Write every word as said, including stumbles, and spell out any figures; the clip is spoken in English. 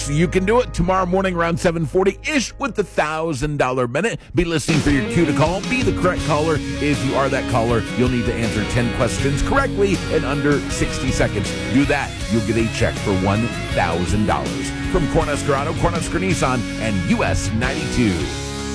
You can do it tomorrow morning around seven forty-ish with the one thousand dollars Minute. Be listening for your cue to call. Be the correct caller. If you are that caller, you'll need to answer ten questions correctly in under sixty seconds. Do that, you'll get a check for one thousand dollars. From Cornhusker Auto, Cornhusker Nissan, and U S ninety-two.